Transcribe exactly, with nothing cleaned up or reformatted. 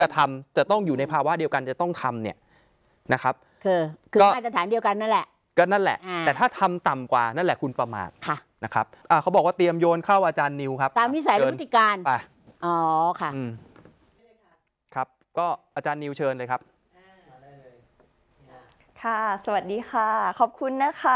จะทำจะต้องอยู่ในภาวะเดียวกันจะต้องทำเนี่ยนะครับคือคือมาตรฐานเดียวกันนั่นแหละก็นั่นแหละแต่ถ้าทำต่ำกว่านั่นแหละคุณประมาทค่ะนะครับอ่าเขาบอกว่าเตรียมโยนเข้าอาจารย์นิวครับตามวิสัยและพฤติการไปอ๋อค่ะครับก็อาจารย์นิวเชิญเลยครับค่ะสวัสดีค่ะขอบคุณนะคะ